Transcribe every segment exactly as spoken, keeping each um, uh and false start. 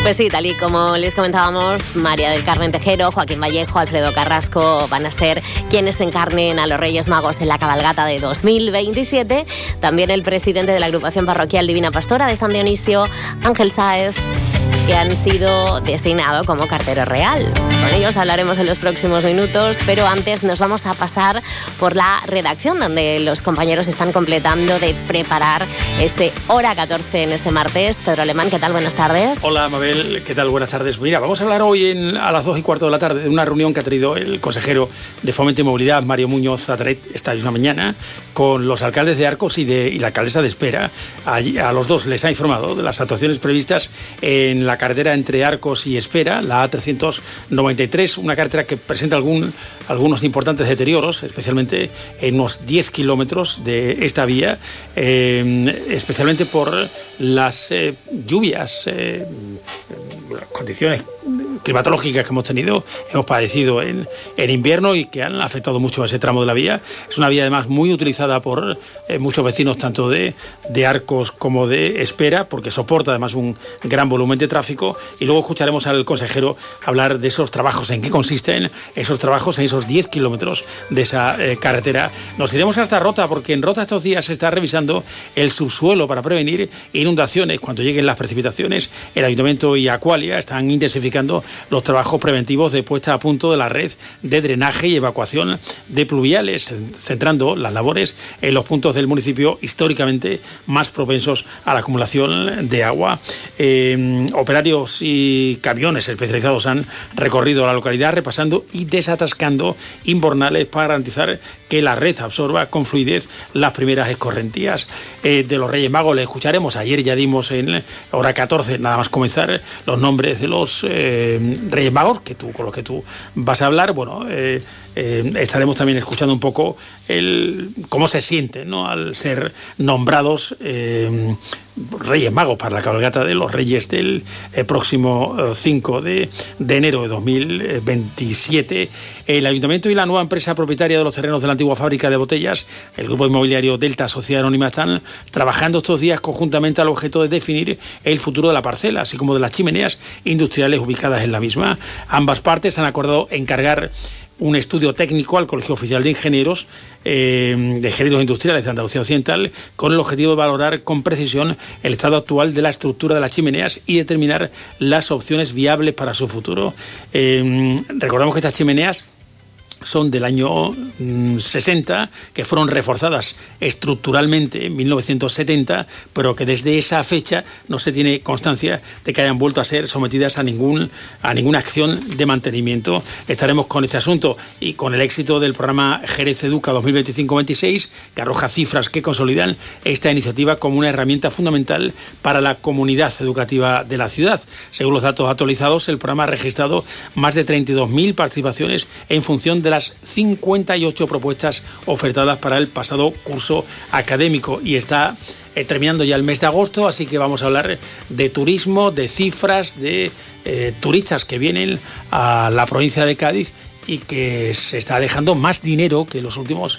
Pues sí, tal y como les comentábamos, María del Carmen Tejero, Joaquín Vallejo, Alfredo Carrasco van a ser quienes encarnen a los Reyes Magos en la cabalgata de dos mil veintisiete. También el presidente de la agrupación parroquial Divina Pastora de San Dionisio, Ángel Sáez, que han sido designados como cartero real. Con ellos hablaremos en los próximos minutos, pero antes nos vamos a pasar por la redacción, donde los compañeros están completando de preparar ese Hora catorce en este martes. Pedro Alemán, ¿qué tal? Buenas tardes. Hola, Mabel, ¿qué tal? Buenas tardes. Mira, vamos a hablar hoy en, a las dos y cuarto de la tarde de una reunión que ha tenido el consejero de Fomento y Movilidad, Mario Muñoz Ataret, esta misma mañana, con los alcaldes de Arcos y, de, y la alcaldesa de Espera. Allí, a los dos les ha informado de las actuaciones previstas en la carretera entre Arcos y Espera, la A trescientos noventa y tres, una carretera que presenta algún, algunos importantes deterioros, especialmente en unos diez kilómetros de esta vía, eh, especialmente por las eh, lluvias, eh, las condiciones climatológicas que hemos tenido, hemos padecido en, en invierno y que han afectado mucho a ese tramo de la vía. Es una vía además muy utilizada por eh, muchos vecinos, tanto de, de Arcos como de Espera, porque soporta además un gran volumen de tráfico. Y luego escucharemos al consejero hablar de esos trabajos, en qué consisten esos trabajos en esos diez kilómetros de esa eh, carretera. Nos iremos hasta Rota, porque en Rota estos días se está revisando el subsuelo para prevenir inundaciones. Cuando lleguen las precipitaciones, el Ayuntamiento y Aqualia están intensificando los trabajos preventivos de puesta a punto de la red de drenaje y evacuación de pluviales, centrando las labores en los puntos del municipio históricamente más propensos a la acumulación de agua. Eh, operarios y camiones especializados han recorrido la localidad repasando y desatascando inbornales para garantizar que la red absorba con fluidez las primeras escorrentías eh, de los Reyes Magos. Le escucharemos, ayer ya dimos en hora catorce, nada más comenzar, los nombres de los eh, Reyes Magos, que tú, con los que tú vas a hablar. Bueno, eh, eh, estaremos también escuchando un poco el cómo se sienten, ¿no?, al ser nombrados eh, Reyes Magos para la cabalgata de los Reyes del eh, próximo eh, cinco de enero de dos mil veintisiete. El Ayuntamiento y la nueva empresa propietaria de los terrenos de la antigua fábrica de botellas, el grupo inmobiliario Delta Sociedad Anónima, están trabajando estos días conjuntamente al objeto de definir el futuro de la parcela, así como de las chimeneas industriales ubicadas en la misma. Ambas partes han acordado encargar un estudio técnico al Colegio Oficial de Ingenieros eh, de Ingenieros Industriales de Andalucía Occidental, con el objetivo de valorar con precisión el estado actual de la estructura de las chimeneas y determinar las opciones viables para su futuro. Eh, recordamos que estas chimeneas son del año sesenta, que fueron reforzadas estructuralmente en mil novecientos setenta, pero que desde esa fecha no se tiene constancia de que hayan vuelto a ser sometidas a ningún a ninguna acción de mantenimiento. Estaremos con este asunto y con el éxito del programa Jerez Educa dos mil veinticinco veintiséis, que arroja cifras que consolidan esta iniciativa como una herramienta fundamental para la comunidad educativa de la ciudad. Según los datos actualizados, el programa ha registrado más de treinta y dos mil participaciones en función de las cincuenta y ocho propuestas ofertadas para el pasado curso académico, y está eh, terminando ya el mes de agosto, así que vamos a hablar de turismo, de cifras, de eh, turistas que vienen a la provincia de Cádiz y que se está dejando más dinero que los últimos,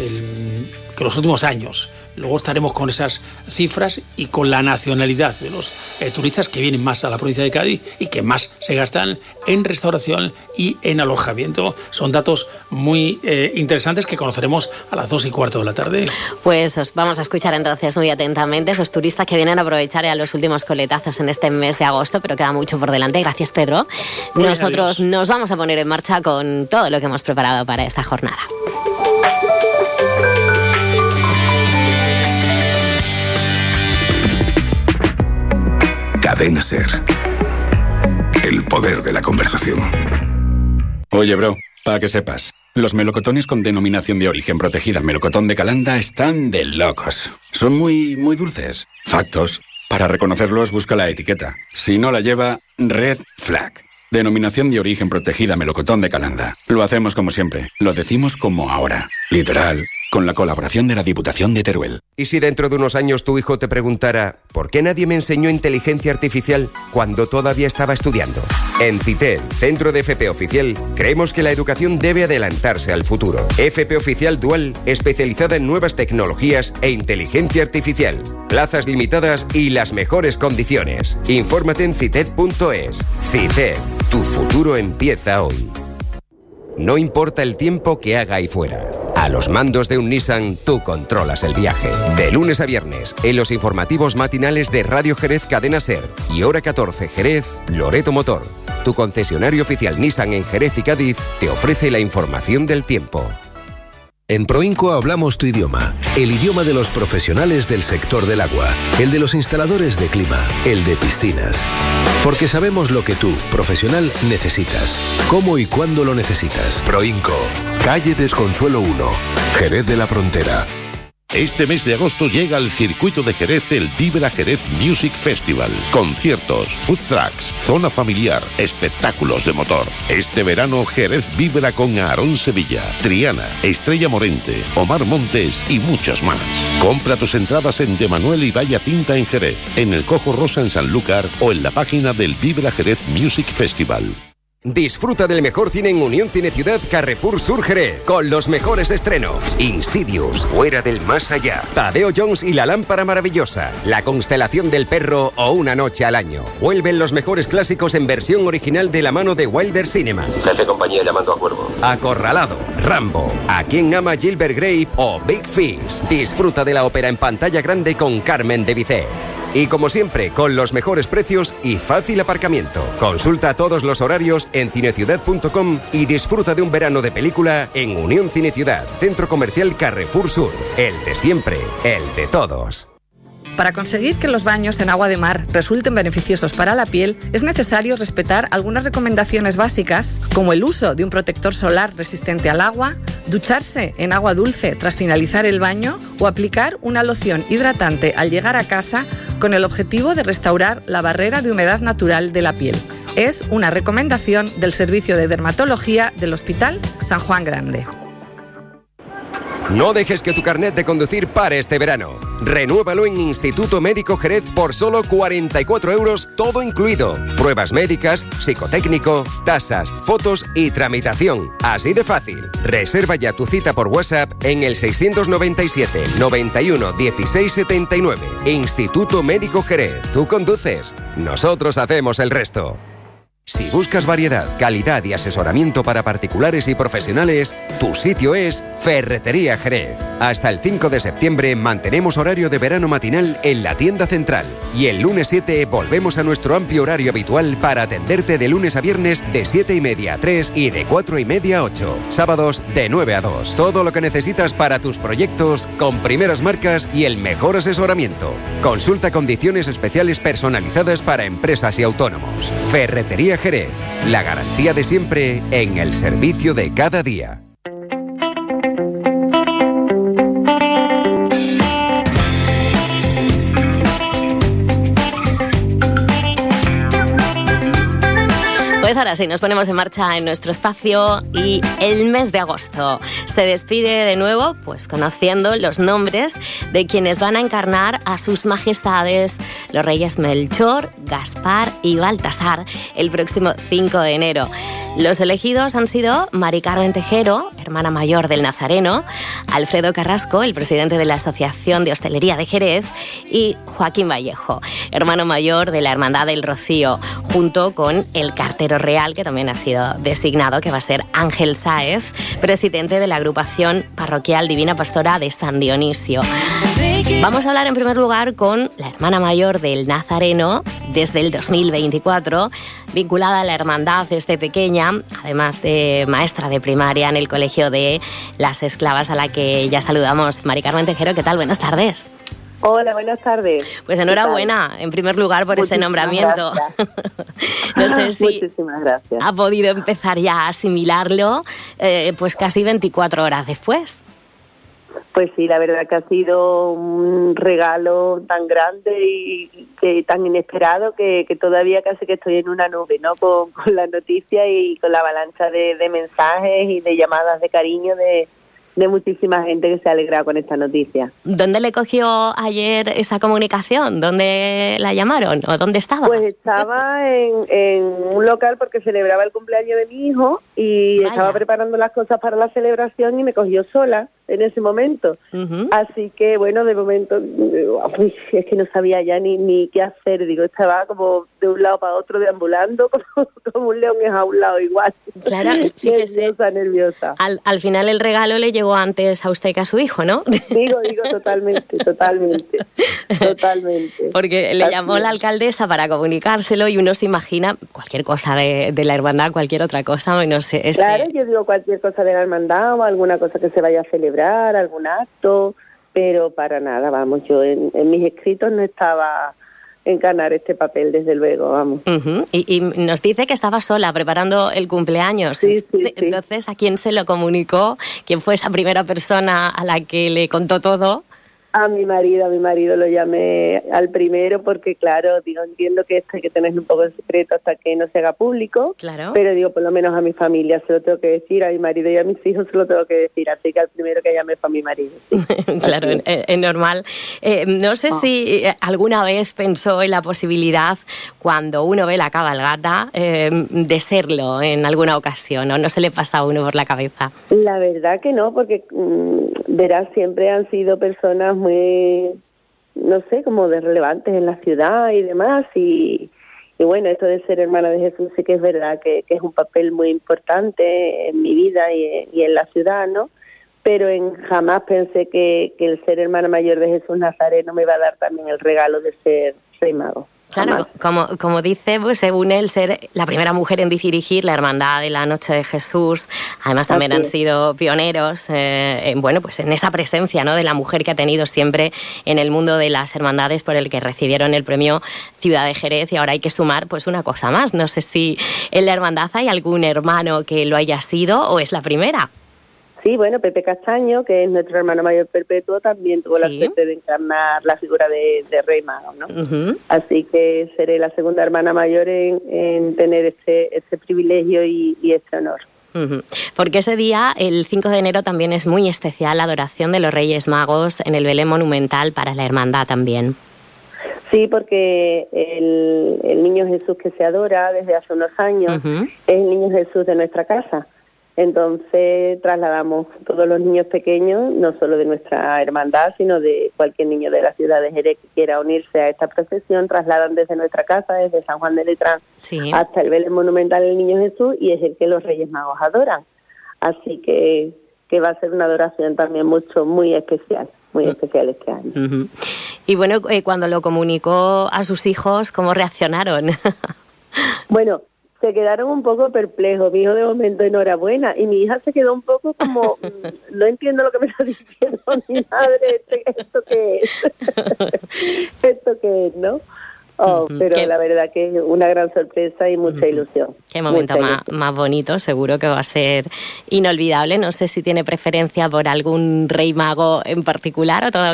el, que los últimos años. Luego estaremos con esas cifras y con la nacionalidad de los eh, turistas que vienen más a la provincia de Cádiz y que más se gastan en restauración y en alojamiento. Son datos muy eh, interesantes que conoceremos a las dos y cuarto de la tarde. Pues os vamos a escuchar entonces muy atentamente esos turistas que vienen a aprovechar a los últimos coletazos en este mes de agosto, pero queda mucho por delante. Gracias, Pedro. Muy Nosotros bien, nos vamos a poner en marcha con todo lo que hemos preparado para esta jornada. Cadena Ser. El poder de la conversación. Oye, bro, para que sepas, los melocotones con denominación de origen protegida melocotón de Calanda están de locos. Son muy, muy dulces. Factos. Para reconocerlos, busca la etiqueta. Si no la lleva, red flag. Denominación de origen protegida melocotón de Calanda. Lo hacemos como siempre. Lo decimos como ahora. Literal. Con la colaboración de la Diputación de Teruel. ¿Y si dentro de unos años tu hijo te preguntara ¿por qué nadie me enseñó inteligencia artificial cuando todavía estaba estudiando? En CITED, Centro de F P Oficial, creemos que la educación debe adelantarse al futuro. F P Oficial Dual, especializada en nuevas tecnologías e inteligencia artificial. Plazas limitadas y las mejores condiciones. Infórmate en cited punto es. CITED, tu futuro empieza hoy. No importa el tiempo que haga ahí fuera. A los mandos de un Nissan, tú controlas el viaje. De lunes a viernes, en los informativos matinales de Radio Jerez Cadena Ser y Hora catorce Jerez, Loreto Motor. Tu concesionario oficial Nissan en Jerez y Cádiz te ofrece la información del tiempo. En Proinco hablamos tu idioma, el idioma de los profesionales del sector del agua, el de los instaladores de clima, el de piscinas. Porque sabemos lo que tú, profesional, necesitas, cómo y cuándo lo necesitas. Proinco, calle Desconsuelo uno, Jerez de la Frontera. Este mes de agosto llega al circuito de Jerez el Vibra Jerez Music Festival. Conciertos, food trucks, zona familiar, espectáculos de motor. Este verano Jerez vibra con Aarón Sevilla, Triana, Estrella Morente, Omar Montes y muchos más. Compra tus entradas en De Manuel y Valla Tinta en Jerez, en el Cojo Rosa en Sanlúcar o en la página del Vibra Jerez Music Festival. Disfruta del mejor cine en Unión Cine Ciudad Carrefour Sur Jerez, con los mejores estrenos: Insidious, Fuera del Más Allá, Tadeo Jones y la Lámpara Maravillosa, La Constelación del Perro o Una Noche al Año. Vuelven los mejores clásicos en versión original de la mano de Wilder Cinema. Jefe compañía llamando a Cuervo. Acorralado, Rambo, A quien ama Gilbert Grape o Big Fish. Disfruta de la ópera en pantalla grande con Carmen de Bizet. Y como siempre, con los mejores precios y fácil aparcamiento. Consulta todos los horarios en cineciudad punto com y disfruta de un verano de película en Unión Cine Ciudad, Centro Comercial Carrefour Sur. El de siempre, el de todos. Para conseguir que los baños en agua de mar resulten beneficiosos para la piel, es necesario respetar algunas recomendaciones básicas, como el uso de un protector solar resistente al agua, ducharse en agua dulce tras finalizar el baño o aplicar una loción hidratante al llegar a casa con el objetivo de restaurar la barrera de humedad natural de la piel. Es una recomendación del Servicio de Dermatología del Hospital San Juan Grande. No dejes que tu carnet de conducir pare este verano. Renuévalo en Instituto Médico Jerez por solo cuarenta y cuatro euros, todo incluido. Pruebas médicas, psicotécnico, tasas, fotos y tramitación. Así de fácil. Reserva ya tu cita por WhatsApp en el seiscientos noventa y siete, noventa y uno, dieciséis setenta y nueve. Instituto Médico Jerez. Tú conduces. Nosotros hacemos el resto. Si buscas variedad, calidad y asesoramiento para particulares y profesionales, tu sitio es Ferretería Jerez. Hasta el cinco de septiembre mantenemos horario de verano matinal en la tienda central. Y el lunes siete volvemos a nuestro amplio horario habitual para atenderte de lunes a viernes de siete y media a tres y de cuatro y media a ocho. Sábados de nueve a dos. Todo lo que necesitas para tus proyectos con primeras marcas y el mejor asesoramiento. Consulta condiciones especiales personalizadas para empresas y autónomos. Ferretería Jerez, la garantía de siempre en el servicio de cada día. Pues ahora sí, nos ponemos en marcha en nuestro espacio y el mes de agosto se despide de nuevo, pues conociendo los nombres de quienes van a encarnar a sus majestades los reyes Melchor, Gaspar y Baltasar el próximo cinco de enero. Los elegidos han sido Mari Carmen Tejero, hermana mayor del Nazareno, Alfredo Carrasco, el presidente de la Asociación de Hostelería de Jerez, y Joaquín Vallejo, hermano mayor de la Hermandad del Rocío, junto con el cartero real, que también ha sido designado, que va a ser Ángel Sáez, presidente de la agrupación parroquial Divina Pastora de San Dionisio. Vamos a hablar en primer lugar con la hermana mayor del Nazareno desde el dos mil veinticuatro, vinculada a la hermandad desde pequeña, además de maestra de primaria en el Colegio de las Esclavas, a la que ya saludamos. Mari Carmen Tejero, ¿qué tal? Buenas tardes. Hola, buenas tardes. Pues enhorabuena, en primer lugar, por Muchísimas ese nombramiento. No sé si Muchísimas gracias. ha podido empezar ya a asimilarlo, eh, pues casi veinticuatro horas después. Pues sí, la verdad que ha sido un regalo tan grande y que tan inesperado que, que todavía casi que estoy en una nube, ¿no? Con, con la noticia y con la avalancha de, de mensajes y de llamadas de cariño de, de muchísima gente que se ha alegrado con esta noticia. ¿Dónde le cogió ayer esa comunicación? ¿Dónde la llamaron o dónde estaba? Pues estaba en, en un local porque celebraba el cumpleaños de mi hijo y Vaya. estaba preparando las cosas para la celebración y me cogió sola en ese momento. Uh-huh. Así que, bueno, de momento, uy, es que no sabía ya ni, ni qué hacer. Digo, estaba como de un lado para otro deambulando, como, como un león enjaulado igual. Claro, fíjese. Nerviosa, nerviosa. Al, al final el regalo le llegó antes a usted que a su hijo, ¿no? Digo, digo, totalmente, totalmente, totalmente. Porque le Así llamó es. la alcaldesa para comunicárselo y uno se imagina cualquier cosa de, de la hermandad, cualquier otra cosa, no sé. Este... Claro, yo digo cualquier cosa de la hermandad o alguna cosa que se vaya a celebrar, algún acto, pero para nada, vamos, yo en, en mis escritos no estaba en ganar este papel, desde luego, vamos. Uh-huh. y, y nos dice que estaba sola preparando el cumpleaños. Sí, sí, Entonces, sí. ¿a quién se lo comunicó? ¿Quién fue esa primera persona a la que le contó todo? A mi marido, a mi marido lo llamé al primero porque, claro, digo, entiendo que esto hay que tener un poco de secreto hasta que no se haga público, claro. Pero digo, por lo menos a mi familia se lo tengo que decir, a mi marido y a mis hijos se lo tengo que decir, así que al primero que llamé fue a mi marido. Sí. Claro, es, es normal. Eh, no sé oh. si alguna vez pensó en la posibilidad, cuando uno ve la cabalgata, eh, de serlo en alguna ocasión, ¿o no se le pasa a uno por la cabeza? La verdad que no, porque mmm, verás, siempre han sido personas muy, no sé, como de relevantes en la ciudad y demás, y, y bueno, esto de ser hermana de Jesús sí que es verdad que, que es un papel muy importante en mi vida y, y en la ciudad, ¿no? Pero en jamás pensé que, que el ser hermana mayor de Jesús Nazareno me iba a dar también el regalo de ser rey mago. Claro, como, como dice, pues según él, ser la primera mujer en dirigir la Hermandad de la Noche de Jesús. Además también Así han sido pioneros eh, en, bueno, pues en esa presencia, ¿no?, de la mujer que ha tenido siempre en el mundo de las hermandades, por el que recibieron el premio Ciudad de Jerez. Y ahora hay que sumar pues una cosa más. No sé si en la hermandad hay algún hermano que lo haya sido o es la primera. Sí, bueno, Pepe Castaño, que es nuestro hermano mayor perpetuo, también tuvo sí. la suerte de encarnar la figura de, de Rey Mago, ¿no? Uh-huh. Así que seré la segunda hermana mayor en, en tener este, este privilegio y, y este honor. Uh-huh. Porque ese día, el cinco de enero, también es muy especial la adoración de los Reyes Magos en el Belén Monumental para la hermandad también. Sí, porque el, el niño Jesús que se adora desde hace unos años uh-huh. es el niño Jesús de nuestra casa. Entonces trasladamos todos los niños pequeños, no solo de nuestra hermandad, sino de cualquier niño de la ciudad de Jerez que quiera unirse a esta procesión, trasladan desde nuestra casa, desde San Juan de Letrán sí. hasta el Belén Monumental del Niño Jesús, y es el que los Reyes Magos adoran. Así que, que va a ser una adoración también mucho, muy especial, muy uh-huh. especial este año. Uh-huh. Y bueno, eh, cuando lo comunicó a sus hijos, ¿cómo reaccionaron? Bueno, se quedaron un poco perplejos. Mi hijo de momento enhorabuena y mi hija se quedó un poco como no entiendo lo que me está diciendo mi madre, esto qué es esto qué es, ¿no? Oh, pero ¿Qué? La verdad que es una gran sorpresa y mucha uh-huh. ilusión. Qué momento más, más bonito, seguro que va a ser inolvidable. No sé si tiene preferencia por algún rey mago en particular o todavía